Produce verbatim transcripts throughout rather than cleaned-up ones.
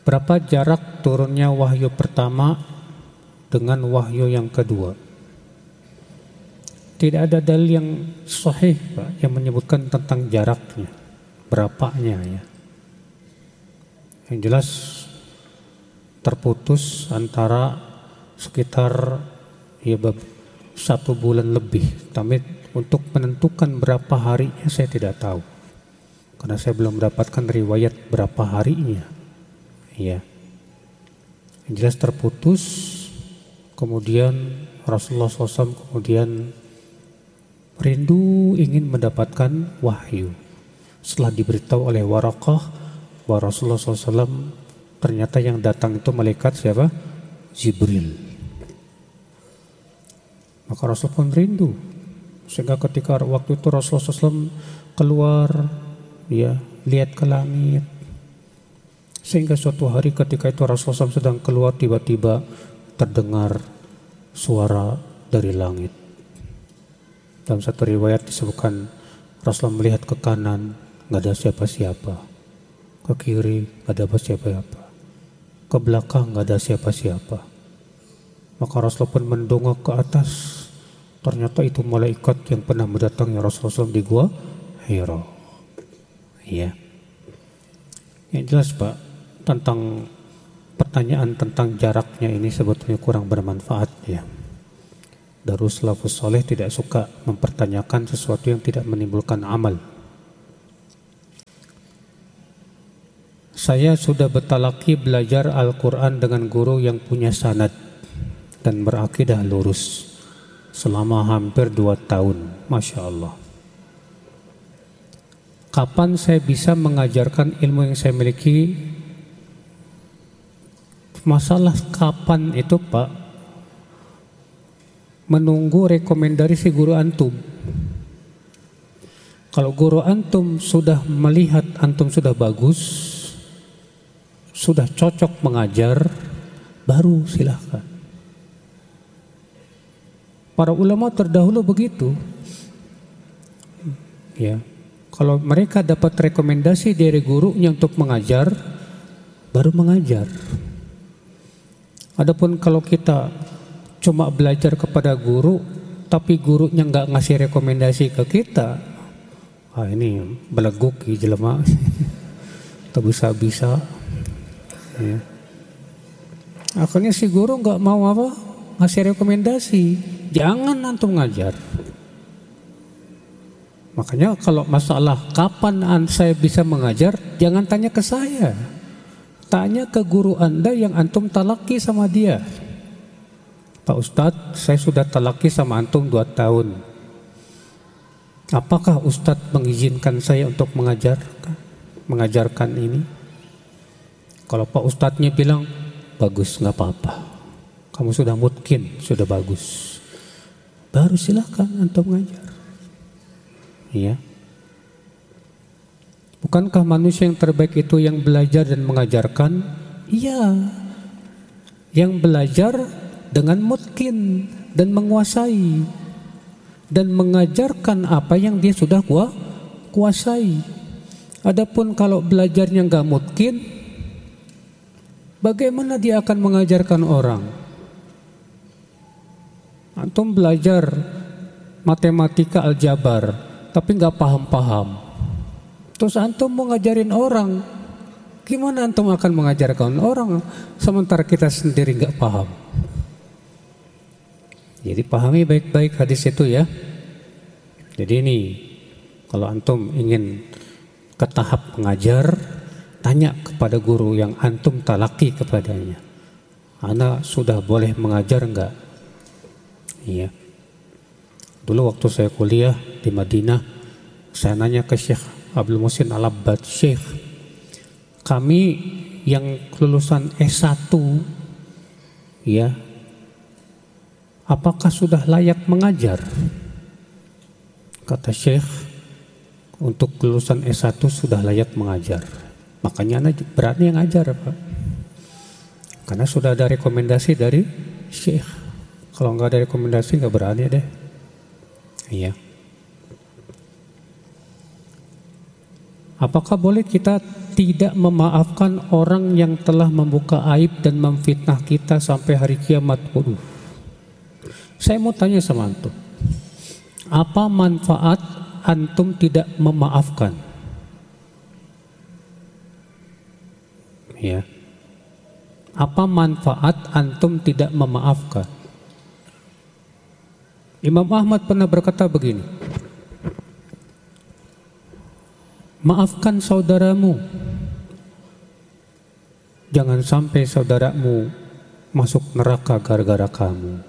Berapa jarak turunnya wahyu pertama dengan wahyu yang kedua? Tidak ada dalil yang sahih, Pak, yang menyebutkan tentang jaraknya, berapanya ya. Yang jelas terputus antara sekitar ya satu bulan lebih. Tapi untuk menentukan berapa harinya saya tidak tahu, karena saya belum mendapatkan riwayat berapa harinya. Ya, yang jelas terputus. Kemudian Rasulullah shallallahu alaihi wasallam kemudian rindu ingin mendapatkan wahyu. Setelah diberitahu oleh Waraqah bahwa Rasulullah shallallahu alaihi wasallam ternyata yang datang itu malaikat siapa? Jibril. Maka Rasul pun rindu, sehingga ketika waktu itu Rasulullah shallallahu alaihi wasallam keluar, ya, lihat ke langit. Sehingga suatu hari ketika itu Rasulullah shallallahu alaihi wasallam sedang keluar, tiba-tiba terdengar suara dari langit. Dalam satu riwayat disebutkan Rasulullah melihat ke kanan, nggak ada siapa-siapa, ke kiri nggak ada siapa-siapa, ke belakang nggak ada siapa-siapa. Maka Rasulullah pun mendongak ke atas. Ternyata itu malaikat yang pernah mendatangi Rasulullah shallallahu alaihi wasallam di gua Hira. Ya, yang jelas Pak, tentang pertanyaan tentang jaraknya ini sebetulnya kurang bermanfaat ya. Darus salafus saleh tidak suka mempertanyakan sesuatu yang tidak menimbulkan amal. Saya sudah bertalaki belajar Al-Quran dengan guru yang punya sanad dan berakidah lurus selama hampir dua tahun. Masya Allah. Kapan saya bisa mengajarkan ilmu yang saya miliki? Masalah kapan itu Pak, menunggu rekomendasi guru antum. Kalau guru antum sudah melihat antum sudah bagus, sudah cocok mengajar, baru silahkan. Para ulama terdahulu begitu. Ya, kalau mereka dapat rekomendasi dari gurunya untuk mengajar, baru mengajar. Adapun kalau kita cuma belajar kepada guru, tapi gurunya nggak ngasih rekomendasi ke kita, ah ini beleguk ya jelema, tak bisa-bisa. Ya. Akhirnya si guru nggak mau apa ngasih rekomendasi, jangan antum ngajar. Makanya kalau masalah kapan saya bisa mengajar, jangan tanya ke saya, tanya ke guru anda yang antum talaki sama dia. Pak Ustadz, saya sudah talaki sama antum dua tahun. Apakah Ustadz mengizinkan saya untuk mengajar, mengajarkan ini? Kalau Pak Ustadznya bilang, bagus, nggak apa-apa. Kamu sudah mungkin, sudah bagus. Baru silahkan antum mengajar. Iya. Bukankah manusia yang terbaik itu yang belajar dan mengajarkan? Iya. Yang belajar dengan mungkin dan menguasai dan mengajarkan apa yang dia sudah kuasai. Adapun kalau belajarnya nggak mungkin, bagaimana dia akan mengajarkan orang? Antum belajar matematika aljabar tapi nggak paham-paham, terus antum mau ngajarin orang, gimana antum akan mengajarkan orang sementara kita sendiri nggak paham? Jadi pahami baik-baik hadis itu ya. Jadi ini kalau antum ingin ke tahap mengajar, tanya kepada guru yang antum talaki kepadanya, ana sudah boleh mengajar enggak? Iya. Dulu waktu saya kuliah di Madinah, saya nanya ke Syekh Abdul Muhsin Al-Abbad, Syekh, kami yang lulusan S satu ya, apakah sudah layak mengajar? Kata Syekh, untuk lulusan S satu sudah layak mengajar. Makanya anak berani ngajar Pak, karena sudah ada rekomendasi dari Syekh. Kalau nggak ada rekomendasi nggak berani deh. Iya. Apakah boleh kita tidak memaafkan orang yang telah membuka aib dan memfitnah kita sampai hari kiamat? Waduh. Saya mau tanya sama antum. Apa manfaat antum tidak memaafkan? Ya. Apa manfaat antum tidak memaafkan? Imam Ahmad pernah berkata begini, maafkan saudaramu, jangan sampai saudaramu masuk neraka gara-gara kamu.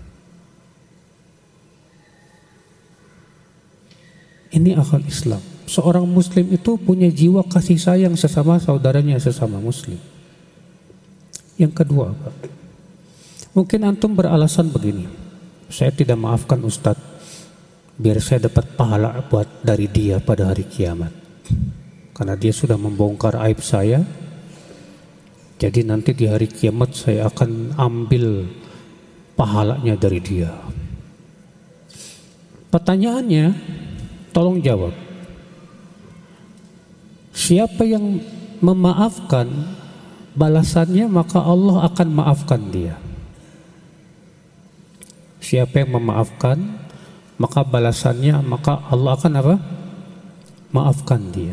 Ini akal Islam. Seorang muslim itu punya jiwa kasih sayang sesama saudaranya, sesama muslim. Yang kedua, Pak, mungkin antum beralasan begini, saya tidak maafkan Ustadz biar saya dapat pahala buat dari dia pada hari kiamat, karena dia sudah membongkar aib saya. Jadi nanti di hari kiamat saya akan ambil pahalanya dari dia. Pertanyaannya, tolong jawab. Siapa yang memaafkan, balasannya maka Allah akan maafkan dia. Siapa yang memaafkan, maka balasannya maka Allah akan apa? Maafkan dia.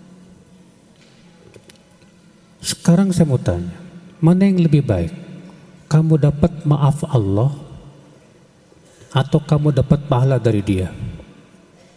Sekarang saya mau tanya, mana yang lebih baik? Kamu dapat maaf Allah atau kamu dapat pahala dari dia?